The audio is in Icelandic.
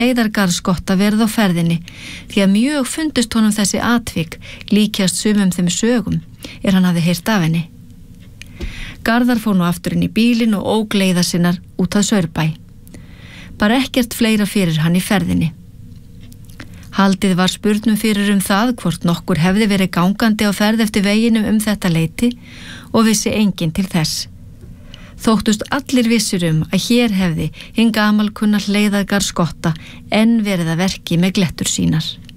Leiðargarðskotta verið á ferðinni því að mjög fundust honum þessi atvik líkjast sumum þeim sögum hann hafði heyrt af henni. Garðar fór nú aftur inn í bílinn og ók leiðar sinnar út að Saurbæ. Bara ekkert fleira fyrir hann í ferðinni. Haldið var spurnum fyrir það hvort nokkur hefði verið gangandi á ferð eftir veginum þetta leyti og vissi enginn til þess. Þóttust allir vissir að hér hefði hinn gamalkunna leiðargarðskotta enn verið að verki með glettur sínar.